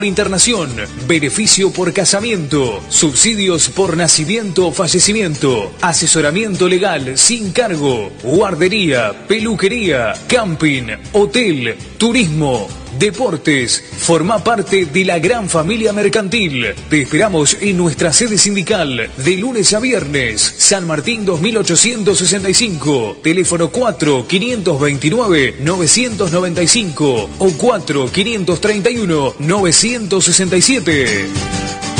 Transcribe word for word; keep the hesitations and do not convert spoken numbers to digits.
Internación, beneficio por casamiento, subsidios por nacimiento o fallecimiento, asesoramiento legal sin cargo, guardería, peluquería, camping, hotel, turismo, deportes. Forma parte de la gran familia mercantil. Te esperamos en nuestra sede sindical de lunes a viernes, San Martín dos mil ochocientos sesenta y cinco, teléfono cuatro quinientos veintinueve novecientos noventa y cinco o cuatro quinientos treinta y uno novecientos sesenta y siete.